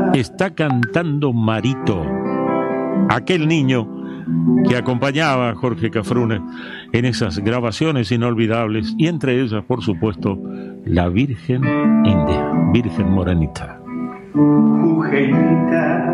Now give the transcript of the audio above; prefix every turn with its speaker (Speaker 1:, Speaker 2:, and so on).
Speaker 1: está cantando Marito, aquel niño que acompañaba a Jorge Cafrune en esas grabaciones inolvidables, y entre ellas, por supuesto, la Virgen India, Virgen Morenita.